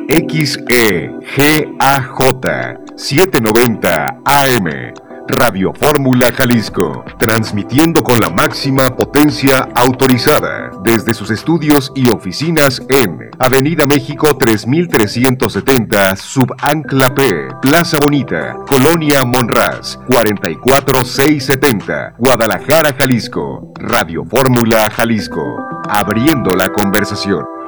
XEGAJ 790 AM. Radio Fórmula Jalisco, transmitiendo con la máxima potencia autorizada desde sus estudios y oficinas en Avenida México 3370, Subancla P, Plaza Bonita, Colonia Monraz, 44670, Guadalajara, Jalisco. Radio Fórmula Jalisco, abriendo la conversación.